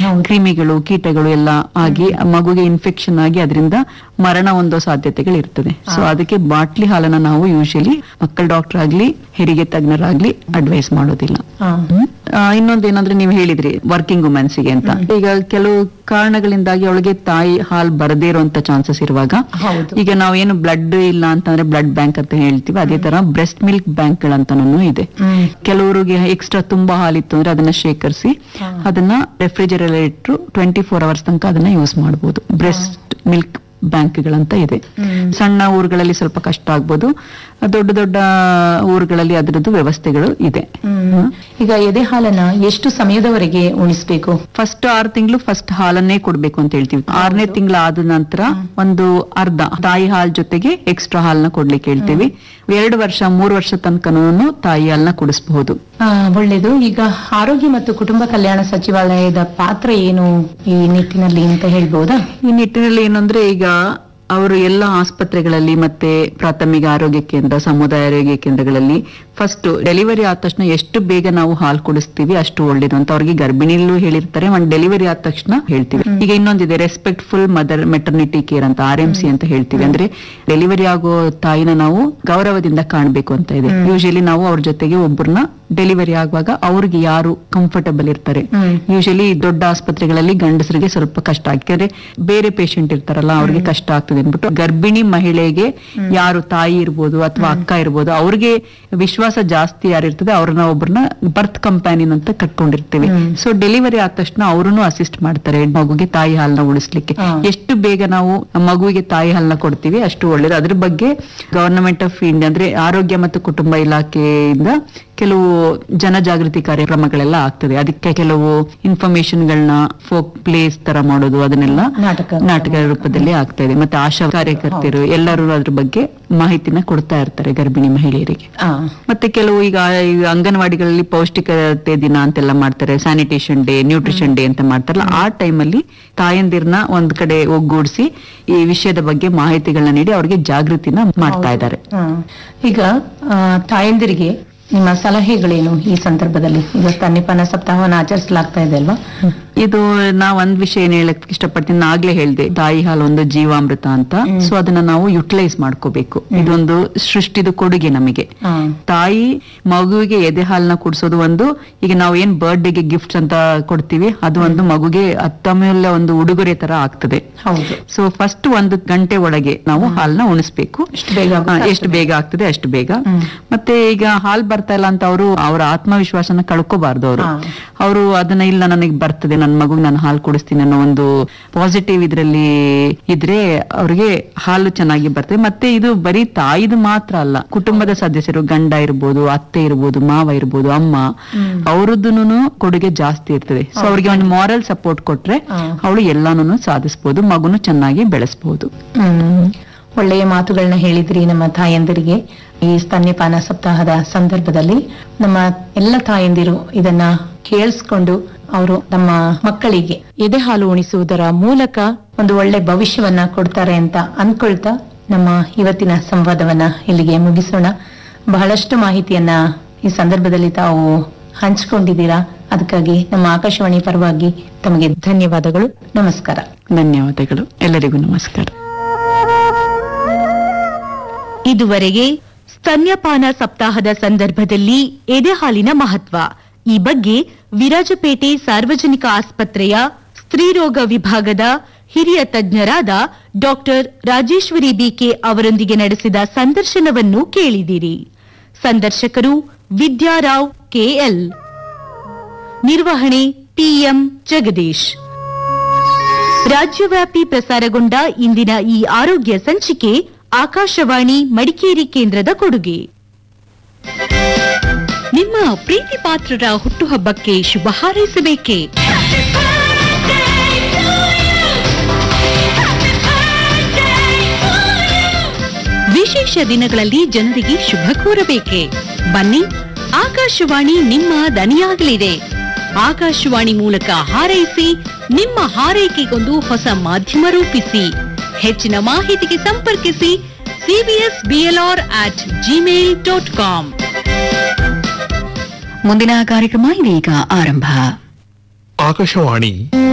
ಕ್ರಿಮಿಗಳು ಕೀಟಗಳು ಎಲ್ಲ ಆಗಿ ಮಗುಗೆ ಇನ್ಫೆಕ್ಷನ್ ಆಗಿ ಅದರಿಂದ ಮರಣ ಹೊಂದೋ ಸಾಧ್ಯತೆಗಳು ಇರ್ತದೆ. ಸೊ ಅದಕ್ಕೆ ಬಾಟ್ಲಿ ಹಾಲನ್ನ ನಾವು ಯೂಶಲಿ ಮಕ್ಕಳ ಡಾಕ್ಟರ್ ಆಗ್ಲಿ ಹೆರಿಗೆ ತಜ್ಞರಾಗ್ಲಿ ಅಡ್ವೈಸ್ ಮಾಡೋದಿಲ್ಲ. ಇನ್ನೊಂದೇನಂದ್ರೆ ನೀವು ಹೇಳಿದ್ರಿ ವರ್ಕಿಂಗ್ ವುಮೆನ್ಸ್ಗೆ ಅಂತ. ಈಗ ಕೆಲವು ಕಾರಣಗಳಿಂದಾಗಿ ಅವಳಿಗೆ ತಾಯಿ ಹಾಲು ಬರದೇ ಇರುವಂತ ಚಾನ್ಸಸ್ ಇರುವಾಗ ಈಗ ನಾವೇನು ಬ್ಲಡ್ ಇಲ್ಲ ಅಂತಂದ್ರೆ ಬ್ಲಡ್ ಬ್ಯಾಂಕ್ ಅಂತ ಹೇಳ್ತೀವಿ, ಅದೇ ತರ ಬ್ರೆಸ್ಟ್ ಮಿಲ್ಕ್ ಬ್ಯಾಂಕ್ ಗಳಂತನೂ ಇದೆ. ಕೆಲವರಿಗೆ ಎಕ್ಸ್ಟ್ರಾ ತುಂಬಾ ಹಾಲಿತ್ತು ಅಂದ್ರೆ ಅದನ್ನ ಶೇಖರಿಸಿ ಅದನ್ನ ರೆಫ್ರಿಜರೇಟರ್ 24 hours ತನಕ ಅದನ್ನ ಯೂಸ್ ಮಾಡಬಹುದು. ಬ್ರೆಸ್ಟ್ ಮಿಲ್ಕ್ ಬ್ಯಾಂಕ್ಗಳಂತ ಇದೆ. ಸಣ್ಣ ಊರುಗಳಲ್ಲಿ ಸ್ವಲ್ಪ ಕಷ್ಟ ಆಗ್ಬೋದು, ದೊಡ್ಡ ದೊಡ್ಡ ಊರುಗಳಲ್ಲಿ ಅದರದ್ದು ವ್ಯವಸ್ಥೆಗಳು ಇದೆ. ಈಗ ಎದೆ ಹಾಲನ್ನ ಎಷ್ಟು ಸಮಯದವರೆಗೆ ಉಣಿಸ್ಬೇಕು? ಫಸ್ಟ್ 6 ತಿಂಗಳು ಫಸ್ಟ್ ಹಾಲನ್ನೇ ಕೊಡ್ಬೇಕು ಅಂತ ಹೇಳ್ತೀವಿ. 6ನೇ ತಿಂಗಳು ಆದ ನಂತರ ಒಂದು ಅರ್ಧ ತಾಯಿ ಹಾಲ್ ಜೊತೆಗೆ ಎಕ್ಸ್ಟ್ರಾ ಹಾಲ್ನ ಕೊಡ್ಲಿಕ್ಕೆ ಹೇಳ್ತೀವಿ. 2 ವರ್ಷ 3 ವರ್ಷ ತನಕನೂ ತಾಯಿ ಹಾಲ್ನ ಕುಡಿಸಬಹುದು. ಒಳ್ಳೇದು. ಈಗ ಆರೋಗ್ಯ ಮತ್ತು ಕುಟುಂಬ ಕಲ್ಯಾಣ ಸಚಿವಾಲಯದ ಪಾತ್ರ ಏನು ಈ ನಿಟ್ಟಿನಲ್ಲಿ ಅಂತ ಹೇಳ್ಬೋದಾ? ಈ ನಿಟ್ಟಿನಲ್ಲಿ ಏನಂದ್ರೆ ಈಗ ಅವರು ಎಲ್ಲ ಆಸ್ಪತ್ರೆಗಳಲ್ಲಿ ಮತ್ತೆ ಪ್ರಾಥಮಿಕ ಆರೋಗ್ಯ ಕೇಂದ್ರ, ಸಮುದಾಯ ಆರೋಗ್ಯ ಕೇಂದ್ರಗಳಲ್ಲಿ ಫಸ್ಟ್ ಡೆಲಿವರಿ ಆದ ತಕ್ಷಣ ಎಷ್ಟು ಬೇಗ ನಾವು ಹಾಲು ಕುಡಿಸ್ತೀವಿ ಅಷ್ಟು ಒಳ್ಳೇದು ಅಂತ ಅವ್ರಿಗೆ ಗರ್ಭಿಣಿಯಲ್ಲೂ ಹೇಳಿರ್ತಾರೆ. ಒಂದು ಡೆಲಿವರಿ ಆದ ತಕ್ಷಣ ಹೇಳ್ತೀವಿ. ಈಗ ಇನ್ನೊಂದಿದೆ ರೆಸ್ಪೆಕ್ಟ್ಫುಲ್ ಮದರ್ ಮೆಟರ್ನಿಟಿ ಕೇರ್ ಅಂತ, RMC ಅಂತ ಹೇಳ್ತೀವಿ. ಅಂದ್ರೆ ಡೆಲಿವರಿ ಆಗೋ ತಾಯಿನ ನಾವು ಗೌರವದಿಂದ ಕಾಣ್ಬೇಕು ಅಂತ ಇದೆ. ಯೂಶಲಿ ನಾವು ಅವ್ರ ಜೊತೆಗೆ ಒಬ್ಬರನ್ನ ಡೆಲಿವರಿ ಆಗುವಾಗ ಅವ್ರಿಗೆ ಯಾರು ಕಂಫರ್ಟಬಲ್ ಇರ್ತಾರೆ. ಯೂಶಲಿ ದೊಡ್ಡ ಆಸ್ಪತ್ರೆಗಳಲ್ಲಿ ಗಂಡಸರಿಗೆ ಸ್ವಲ್ಪ ಕಷ್ಟ ಯಾಕಂದ್ರೆ ಬೇರೆ ಪೇಷಂಟ್ ಇರ್ತಾರಲ್ಲ ಅವ್ರಿಗೆ ಕಷ್ಟ ಆಗ್ತದೆ ಅಂದ್ಬಿಟ್ಟು ಗರ್ಭಿಣಿ ಮಹಿಳೆಗೆ ಯಾರು ತಾಯಿ ಇರ್ಬೋದು ಅಥವಾ ಅಕ್ಕ ಇರ್ಬೋದು ಅವ್ರಿಗೆ ವಿಶ್ವಾಸ ಜಾಸ್ತಿ ಯಾರಿರ್ತದೆ ಅವ್ರನ್ನ ಒಬ್ಬರನ್ನ ಬರ್ತ್ ಕಂಪ್ಯಾನಿಯನ್ ಅಂತ ಕಟ್ಕೊಂಡಿರ್ತೀವಿ. ಸೊ ಡೆಲಿವರಿ ಆದ ತಕ್ಷಣ ಅವ್ರನ್ನು ಅಸಿಸ್ಟ್ ಮಾಡ್ತಾರೆ ಮಗುಗೆ ತಾಯಿ ಹಾಲನ್ನ ಉಳಿಸ್ಲಿಕ್ಕೆ. ಎಷ್ಟು ಬೇಗ ನಾವು ಮಗುವಿಗೆ ತಾಯಿ ಹಾಲನ್ನ ಕೊಡ್ತೀವಿ ಅಷ್ಟು ಒಳ್ಳೇದು. ಅದ್ರ ಬಗ್ಗೆ ಗವರ್ನಮೆಂಟ್ ಆಫ್ ಇಂಡಿಯಾ ಅಂದ್ರೆ ಆರೋಗ್ಯ ಮತ್ತು ಕುಟುಂಬ ಇಲಾಖೆಯಿಂದ ಕೆಲವು ಜನಜಾಗೃತಿ ಕಾರ್ಯಕ್ರಮಗಳೆಲ್ಲ ಆಗ್ತದೆ. ಅದಕ್ಕೆ ಕೆಲವು ಇನ್ಫಾರ್ಮೇಶನ್ ಗಳನ್ನ ಫೋಕ್ ಪ್ಲೇಸ್ ತರ ಮಾಡೋದು ಅದನ್ನೆಲ್ಲ ನಾಟಕ ರೂಪದಲ್ಲಿ ಆಗ್ತಾ ಇದೆ. ಮತ್ತೆ ಆಶಾ ಕಾರ್ಯಕರ್ತರು ಎಲ್ಲರೂ ಅದ್ರ ಬಗ್ಗೆ ಮಾಹಿತಿನ ಕೊಡ್ತಾ ಇರ್ತಾರೆ ಗರ್ಭಿಣಿ ಮಹಿಳೆಯರಿಗೆ. ಮತ್ತೆ ಕೆಲವು ಈಗ ಅಂಗನವಾಡಿಗಳಲ್ಲಿ ಪೌಷ್ಟಿಕತೆ ದಿನ ಅಂತೆಲ್ಲ ಮಾಡ್ತಾರೆ, ಸ್ಯಾನಿಟೇಷನ್ ಡೇ, ನ್ಯೂಟ್ರಿಷನ್ ಡೇ ಅಂತ ಮಾಡ್ತಾರಲ್ಲ, ಆ ಟೈಮಲ್ಲಿ ತಾಯಂದಿರ್ನ ಒಂದ್ ಕಡೆ ಒಗ್ಗೂಡಿಸಿ ಈ ವಿಷಯದ ಬಗ್ಗೆ ಮಾಹಿತಿಗಳನ್ನ ನೀಡಿ ಅವ್ರಿಗೆ ಜಾಗೃತಿನ ಮಾಡ್ತಾ ಇದ್ದಾರೆ. ಈಗ ತಾಯಂದಿರಿಗೆ ನಿಮ್ಮ ಸಲಹೆಗಳೇನು ಈ ಸಂದರ್ಭದಲ್ಲಿ? ಈಗ ಸ್ತನ್ಯಪಾನ ಸಪ್ತಾಹವನ್ನು ಆಚರಿಸಲಾಗ್ತಾ ಇದೆ ಅಲ್ವಾ? ಇದು ನಾ ಒಂದ್ ವಿಷಯ ಏನ್ ಹೇಳಕ್ ಇಷ್ಟಪಡ್ತೀನಿ. ಆಗ್ಲೇ ಹೇಳ್ದೆ ತಾಯಿ ಹಾಲು ಒಂದು ಜೀವಾಮೃತ ಅಂತ. ಸೊ ಅದನ್ನ ನಾವು ಯುಟಿಲೈಸ್ ಮಾಡ್ಕೋಬೇಕು. ಇದೊಂದು ಸೃಷ್ಟಿದು ಕೊಡುಗೆ ನಮಗೆ. ತಾಯಿ ಮಗುವಿಗೆ ಎದೆ ಹಾಲನ್ನ ಕುಡಿಸೋದು ಒಂದು, ಈಗ ನಾವು ಏನ್ ಬರ್ಡೇಗೆ ಗಿಫ್ಟ್ಸ್ ಅಂತ ಕೊಡ್ತೀವಿ ಅದು ಒಂದು ಮಗುಗೆ ಅತ್ತಮೂಲ್ಯ ಒಂದು ಉಡುಗೊರೆ ತರ ಆಗ್ತದೆ. ಸೊ ಫಸ್ಟ್ 1 ಗಂಟೆ ಒಳಗೆ ನಾವು ಹಾಲನ್ನ ಉಣಿಸ್ಬೇಕು. ಎಷ್ಟು ಬೇಗ ಆಗ್ತದೆ ಅಷ್ಟು ಬೇಗ. ಮತ್ತೆ ಈಗ ಹಾಲ್ ಬರ್ತಾ ಇಲ್ಲ ಅಂತ ಅವ್ರ ಆತ್ಮವಿಶ್ವಾಸನ ಕಳ್ಕೋಬಾರ್ದು. ಅವರು ಅದನ್ನ ಇಲ್ಲ ನನಗೆ ಬರ್ತದೆ, ನನ್ನ ಮಗುಗೆ ನಾನು ಹಾಲು ಕುಡಿಸ್ತೀನಿ ಅನ್ನೋ ಒಂದು ಪಾಸಿಟಿವ್ ಇದ್ರಲ್ಲಿ ಇದ್ರೆ ಅವ್ರಿಗೆ ಹಾಲು ಚೆನ್ನಾಗಿ ಬರ್ತದೆ. ಮತ್ತೆ ಇದು ಬರೀ ತಾಯಿದು ಮಾತ್ರ ಅಲ್ಲ, ಕುಟುಂಬದ ಸದಸ್ಯರು ಗಂಡ ಇರ್ಬೋದು, ಅತ್ತೆ ಇರ್ಬೋದು, ಮಾವ ಇರ್ಬೋದು, ಅಮ್ಮ, ಅವ್ರದ್ದು ಕೊಡುಗೆ ಜಾಸ್ತಿ ಇರ್ತದೆ. ಸೊ ಅವ್ರಿಗೆ ಒಂದು ಮಾರಲ್ ಸಪೋರ್ಟ್ ಕೊಟ್ರೆ ಅವಳು ಎಲ್ಲಾನು ಸಾಧಿಸಬಹುದು, ಮಗುನು ಚೆನ್ನಾಗಿ ಬೆಳೆಸಬಹುದು. ಒಳ್ಳೆಯ ಮಾತುಗಳನ್ನ ಹೇಳಿದ್ರಿ ನಮ್ಮ ತಾಯಂದಿರಿಗೆ. ಈ ಸ್ತನ್ಯಪಾನ ಸಪ್ತಾಹದ ಸಂದರ್ಭದಲ್ಲಿ ನಮ್ಮ ಎಲ್ಲ ತಾಯಂದಿರು ಇದನ್ನ ಕೇಳಿಸ್ಕೊಂಡು ಅವರು ನಮ್ಮ ಮಕ್ಕಳಿಗೆ ಎದೆ ಹಾಲು ಉಣಿಸುವುದರ ಮೂಲಕ ಒಂದು ಒಳ್ಳೆ ಭವಿಷ್ಯವನ್ನ ಕೊಡ್ತಾರೆ ಅಂತ ಅನ್ಕೊಳ್ತಾ ನಮ್ಮ ಇವತ್ತಿನ ಸಂವಾದವನ್ನ ಇಲ್ಲಿಗೆ ಮುಗಿಸೋಣ. ಬಹಳಷ್ಟು ಮಾಹಿತಿಯನ್ನ ಈ ಸಂದರ್ಭದಲ್ಲಿ ತಾವು ಹಂಚಿಕೊಂಡಿದ್ದೀರಾ. ಅದಕ್ಕಾಗಿ ನಮ್ಮ ಆಕಾಶವಾಣಿ ಪರವಾಗಿ ತಮಗೆ ಧನ್ಯವಾದಗಳು. ನಮಸ್ಕಾರ. ಧನ್ಯವಾದಗಳು. ಎಲ್ಲರಿಗೂ ನಮಸ್ಕಾರ. ಇದುವರೆಗೆ ಸ್ತನ್ಯಪಾನ ಸಪ್ತಾಹದ ಸಂದರ್ಭದಲ್ಲಿ ಎದೆ ಹಾಲಿನ ಮಹತ್ವ ಈ ಬಗ್ಗೆ ವಿರಾಜಪೇಟೆ ಸಾರ್ವಜನಿಕ ಆಸ್ಪತ್ರೆಯ ಸ್ತ್ರೀರೋಗ ವಿಭಾಗದ ಹಿರಿಯ ತಜ್ಞರಾದ ಡಾಕ್ಟರ್ ರಾಜೇಶ್ವರಿ ಬಿಕೆ ಅವರೊಂದಿಗೆ ನಡೆಸಿದ ಸಂದರ್ಶನವನ್ನು ಕೇಳಿದಿರಿ. ಸಂದರ್ಶಕರು ವಿದ್ಯಾರಾವ್ ಕೆಎಲ್. ನಿರ್ವಹಣೆ ಟಿಎಂ ಜಗದೀಶ್. ರಾಜ್ಯವ್ಯಾಪಿ ಪ್ರಸಾರಗೊಂಡ ಇಂದಿನ ಈ ಆರೋಗ್ಯ ಸಂಚಿಕೆ ಆಕಾಶವಾಣಿ ಮಡಿಕೇರಿ ಕೇಂದ್ರದ ಕೊಡುಗೆ. ನಿಮ್ಮ ಪ್ರೀತಿ ಪಾತ್ರರ ಹುಟ್ಟುಹಬ್ಬಕ್ಕೆ ಶುಭ ಹಾರೈಸಬೇಕೇ? ವಿಶೇಷ ದಿನಗಳಲ್ಲಿ ಜನರಿಗೆ ಶುಭ ಕೋರಬೇಕೆ? ಬನ್ನಿ, ಆಕಾಶವಾಣಿ ನಿಮ್ಮ ದನಿಯಾಗಲಿದೆ. ಆಕಾಶವಾಣಿ ಮೂಲಕ ಹಾರೈಸಿ, ನಿಮ್ಮ ಹಾರೈಕೆಗೊಂದು ಹೊಸ ಮಾಧ್ಯಮ ರೂಪಿಸಿ. ಹೆಚ್ಚಿನ ಮಾಹಿತಿಗೆ ಸಂಪರ್ಕಿಸಿ cbsblr@gmail.com. ಮುಂದಿನ ಕಾರ್ಯಕ್ರಮ ಇದೀಗ ಆರಂಭ. ಆಕಾಶವಾಣಿ